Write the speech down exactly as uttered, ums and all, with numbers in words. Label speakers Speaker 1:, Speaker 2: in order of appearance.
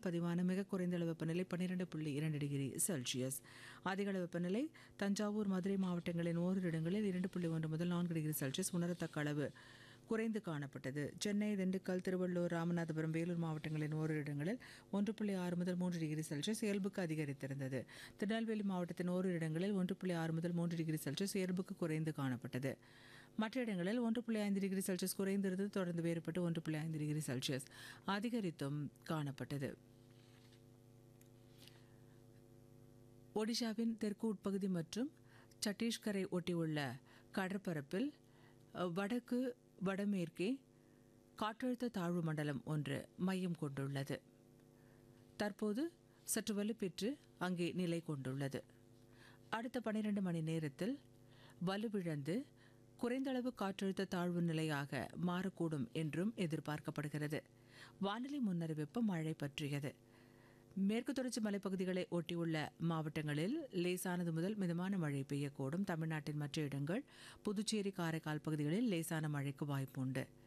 Speaker 1: பதிவான மிக குறைந்த அளவு வெப்பநிலை பன்னிரண்டு புள்ளி இரண்டு டிகிரி செல்சியஸ். அதிக அளவு வெப்பநிலை தஞ்சாவூர், மதுரை மாவட்டங்களின் ஓரிரு இடங்களில் இரண்டு புள்ளி ஒன்று முதல் நான்கு டிகிரி செல்சியஸ் உணரத்தக்க அளவு குறைந்து காணப்பட்டது. சென்னை, திண்டுக்கல், திருவள்ளூர், ராமநாதபுரம், வேலூர் மாவட்டங்களின் ஓரிரு இடங்களில் ஒன்று புள்ளி ஆறு முதல் மூன்று டிகிரி செல்சியஸ் இயல்புக்கு அதிகரித்திருந்தது. திருநெல்வேலி மாவட்டத்தின் ஓரிரு இடங்களில் ஒன்று புள்ளி ஆறு முதல் மூன்று டிகிரி செல்சியஸ் இயல்புக்கு குறைந்து காணப்பட்டது. மற்ற இடங்களில் ஒன்று புள்ளி ஐந்து டிகிரி செல்சியஸ் குறைந்திருந்தது. தொடர்ந்து வேறுபட்டு ஒன்று புள்ளி ஐந்து டிகிரி செல்சியஸ் அதிகரித்தும் காணப்பட்டது. ஒடிஷாவின் தெற்கு உட்பகுதி மற்றும் சத்தீஸ்கரை ஒட்டியுள்ள கடற்பரப்பில் வடக்கு வடமேற்கே காற்றழுத்த தாழ்வு மண்டலம் ஒன்று மையம் கொண்டுள்ளது. தற்போது சற்று வலுப்பெற்று அங்கே நிலை கொண்டுள்ளது. அடுத்த பனிரெண்டு மணி நேரத்தில் வலுவிழந்து குறைந்தளவு காற்றழுத்த தாழ்வு நிலையாக மாறக்கூடும் என்றும் எதிர்பார்க்கப்படுகிறது. வானிலை முன்னறிவிப்பு மழை பற்றியது. மேற்கு தொடர்ச்சி மலைப்பகுதிகளை ஒட்டியுள்ள மாவட்டங்களில் லேசானது முதல் மிதமான மழை பெய்யக்கூடும். தமிழ்நாட்டின் மற்ற இடங்கள், புதுச்சேரி, காரைக்கால் பகுதிகளில் லேசான மழைக்கு வாய்ப்பு உண்டு.